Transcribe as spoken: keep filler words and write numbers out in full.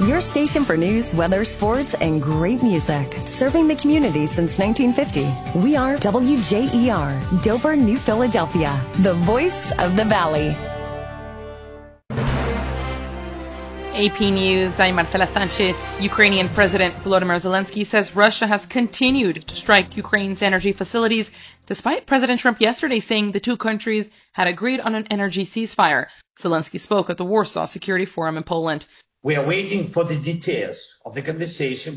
your station for news, weather, sports, and great music. Serving the community since nineteen fifty. We are W J E R, Dover, New Philadelphia, the voice of the Valley. A P News, I'm Marcela Sanchez. Ukrainian President Volodymyr Zelensky says Russia has continued to strike Ukraine's energy facilities, despite President Trump yesterday saying the two countries had agreed on an energy ceasefire. Zelensky spoke at the Warsaw Security Forum in Poland. We are waiting for the details of the conversation